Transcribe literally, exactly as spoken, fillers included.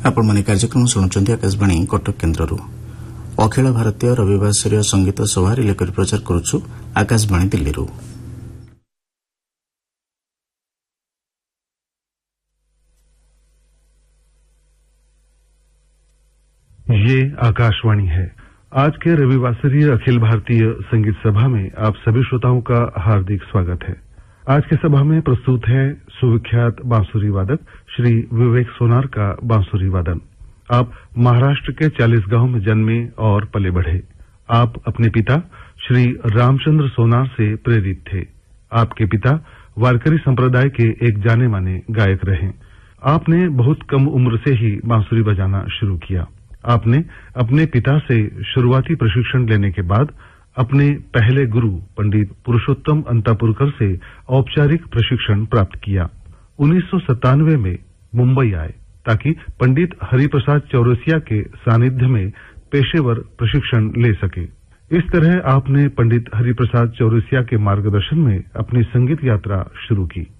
ଆପଣମାନେ କାର୍ଯ୍ୟକ୍ରମ ଶୁଣୁଛନ୍ତି ଆକାଶବାଣୀ କଟକ କେନ୍ଦ୍ରରୁ। ଅଖିଳ ଭାରତୀୟ ରବିବାସରୀୟ ସଙ୍ଗୀତ ସଭା ରିଲେ କରି ପ୍ରଚାର କରୁଛୁ ଆକାଶବାଣୀ ଦିଲ୍ଲୀରୁ। ये आकाशवाणी है। आज के रविवासरीय अखिल भारतीय संगीत सभा में आप सभी श्रोताओं का हार्दिक स्वागत है। आज के सभा में प्रस्तुत है सुविख्यात बांसुरी वादक श्री विवेक सोनार का बांसुरी वादन। आप महाराष्ट्र के चालीस गांव में जन्मे और पले बढ़े। आप अपने पिता श्री रामचंद्र सोनार से प्रेरित थे। आपके पिता वारकरी संप्रदाय के एक जाने माने गायक रहे। आपने बहुत कम उम्र से ही बांसुरी बजाना शुरू किया। आपने अपने पिता से शुरुआती प्रशिक्षण लेने के बाद अपने पहले गुरु पंडित पुरुषोत्तम अंतापुरकर से औपचारिक प्रशिक्षण प्राप्त किया। उन्नीस सौ सत्तानवे में मुंबई आए ताकि पंडित हरिप्रसाद चौरसिया के सानिध्य में पेशेवर प्रशिक्षण ले सके। इस तरह आपने पंडित हरिप्रसाद चौरसिया के मार्गदर्शन में अपनी संगीत यात्रा शुरू की।